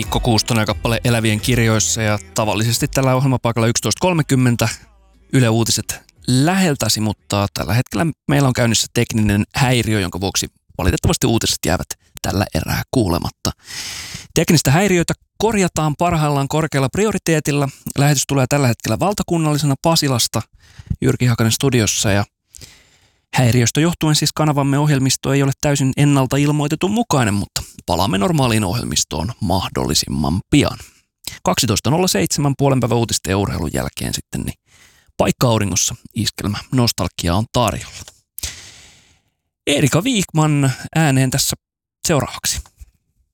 Mikko Kuustonen kappale Elävien kirjoissa ja tavallisesti tällä ohjelmapaikalla 11.30 Yle Uutiset läheltäsi, mutta tällä hetkellä meillä on käynnissä tekninen häiriö, jonka vuoksi valitettavasti uutiset jäävät tällä erää kuulematta. Teknistä häiriöitä korjataan parhaillaan korkealla prioriteetilla. Lähetys tulee tällä hetkellä valtakunnallisena Pasilasta Jyrki Hakanen studiossa ja häiriöstä johtuen siis kanavamme ohjelmisto ei ole täysin ennalta ilmoitetun mukainen, mutta palaamme normaaliin ohjelmistoon mahdollisimman pian. 12.07 puolenpäivän uutisten ja urheilun jälkeen sitten niin paikka auringossa iskelmä nostalgia on tarjolla. Erika Wikman ääneen tässä seuraavaksi.